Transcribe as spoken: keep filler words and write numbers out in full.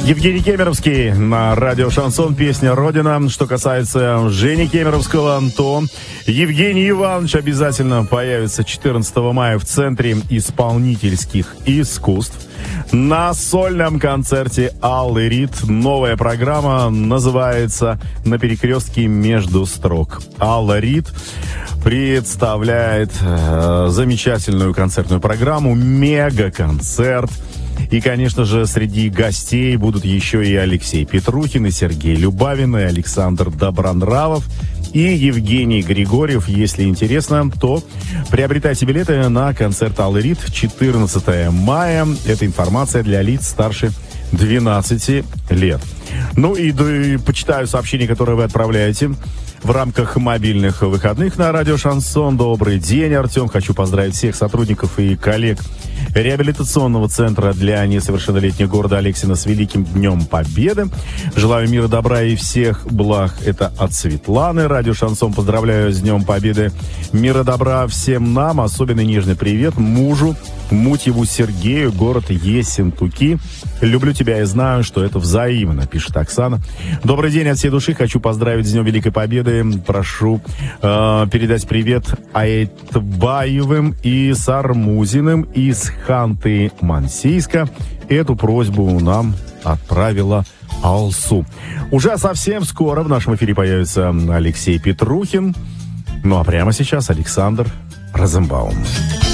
Евгений Кемеровский на радио «Шансон», песня «Родина». Что касается Жени Кемеровского, то Евгений Иванович обязательно появится четырнадцатого мая в Центре исполнительских искусств на сольном концерте Аллы Рид. Новая программа называется «На перекрестке между строк». Алла Рид представляет э, замечательную концертную программу, мега-концерт. И, конечно же, среди гостей будут еще и Алексей Петрухин, и Сергей Любавин, и Александр Добронравов, и Евгений Григорьев. Если интересно, то приобретайте билеты на концерт Аллы Рид четырнадцатого мая. Это информация для лиц старше двенадцати лет. Ну и, да, и почитаю сообщения, которые вы отправляете в рамках мобильных выходных на радио «Шансон». Добрый день, Артем. Хочу поздравить всех сотрудников и коллег реабилитационного центра для несовершеннолетних города Алексина с Великим Днем Победы. Желаю мира, добра и всех благ. Это от Светланы. Радио «Шансон» поздравляю с Днем Победы. Мира, добра всем нам. Особенно нежный привет мужу Мутьеву Сергею, город Ессентуки. Люблю тебя и знаю, что это взаимно, пишет Оксана. Добрый день от всей души. Хочу поздравить с Днем Великой Победы. Прошу э, передать привет Айтбаевым и Сармузиным из Ханты-Мансийска. Эту просьбу нам отправила Алсу. Уже совсем скоро в нашем эфире появится Алексей Петрухин. Ну а прямо сейчас Александр Розенбаум.